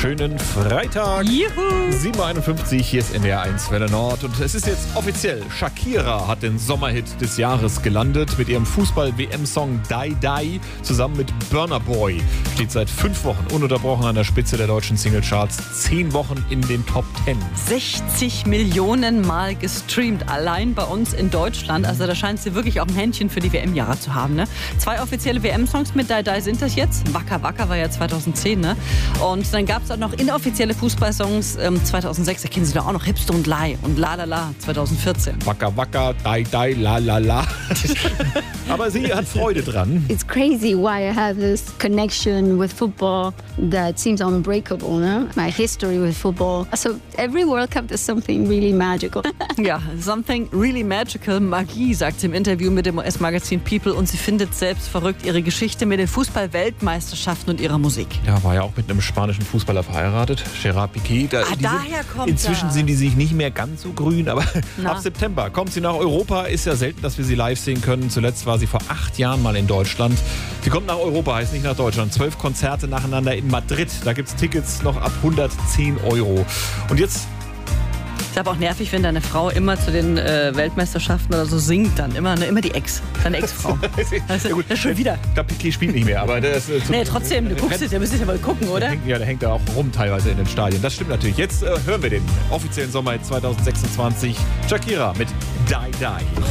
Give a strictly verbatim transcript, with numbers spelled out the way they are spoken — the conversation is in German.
Schönen Freitag. Juhu. sieben Uhr einundfünfzig, hier ist N D R eins Welle Nord. Und es ist jetzt offiziell, Shakira hat den Sommerhit des Jahres gelandet mit ihrem Fußball-W M-Song Die Die zusammen mit Burna Boy. Steht seit fünf Wochen ununterbrochen an der Spitze der deutschen Singlecharts. Zehn Wochen in den Top Ten. sechzig Millionen Mal gestreamt, allein bei uns in Deutschland. Also da scheint sie wirklich auch ein Händchen für die W M-Jahre zu haben. Ne? Zwei offizielle W M-Songs mit Die Die sind das jetzt. Waka Waka war ja zweitausendzehn. Ne? Und dann gab es auch noch inoffizielle Fußballsongs ähm, zweitausendsechs. Da kennen Sie doch auch noch Hips Don't Lie und La La La zweitausendvierzehn. Waka Waka, Die Die, La La La. Aber sie hat Freude dran. It's crazy why I have this connection with football that seems unbreakable, no? My history with football. So every World Cup is something really magical. Ja, something really magical. Magie, sagt sie im Interview mit dem U S-Magazin People. Und sie findet selbst verrückt ihre Geschichte mit den Fußball-Weltmeisterschaften und ihrer Musik. Ja, war ja auch mit einem spanischen Fußballer verheiratet, Gerard Piqué. Da, Ah, die daher sind, kommt Inzwischen er. sind die sich nicht mehr ganz so grün, aber Na. ab September kommt sie nach Europa. Ist ja selten, dass wir sie live sehen können. Zuletzt war sie vor acht Jahren mal in Deutschland. Sie kommt nach Europa, heißt nicht nach Deutschland. Zwölf Konzerte nacheinander in Madrid. Da gibt es Tickets noch ab hundertzehn Euro. Und jetzt... Ist aber auch nervig, wenn deine Frau immer zu den äh, Weltmeisterschaften oder so singt dann. Immer, ne, immer die Ex, deine Ex-Frau. Also, Ja, gut. das schon wieder. Ich glaube, Piqué spielt nicht mehr, aber der ist... Äh, zum- Nee, trotzdem, du guckst es, ihr müsst es ja mal gucken, oder? Der hängt, ja, der hängt da auch rum teilweise in den Stadien. Das stimmt natürlich. Jetzt äh, hören wir den offiziellen Sommer zweitausendsechsundzwanzig. Shakira mit Die Die.